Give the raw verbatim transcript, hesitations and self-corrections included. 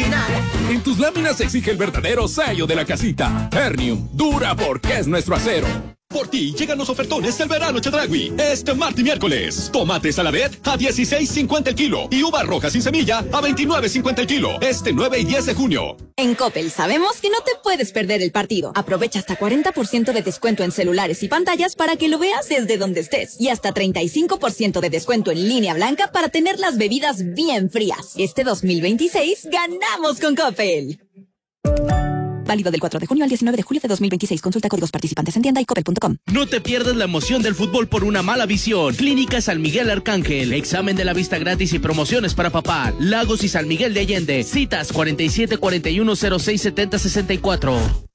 original. En tus láminas se exige el verdadero sello de la casita. Ternium, dura porque es nuestro acero. Por ti llegan los ofertones del verano Chedraui. Este martes y miércoles. Tomate saladet a dieciséis cincuenta el kilo. Y uvas rojas sin semilla a veintinueve cincuenta el kilo. Este nueve y diez de junio. En Coppel sabemos que no te puedes perder el partido. Aprovecha hasta cuarenta por ciento de descuento en celulares y pantallas para que lo veas desde donde estés. Y hasta treinta y cinco por ciento de descuento en línea blanca para tener las bebidas bien frías. Este dos mil veintiséis ganamos con Coppel. Válido del cuatro de junio al diecinueve de julio de dos mil veintiséis. Consulta códigos participantes en tienda y coppel punto com. No te pierdas la emoción del fútbol por una mala visión. Clínica San Miguel Arcángel. Examen de la vista gratis y promociones para papá. Lagos y San Miguel de Allende. Citas cuarenta y siete cuarenta y uno cero seis setenta sesenta y cuatro.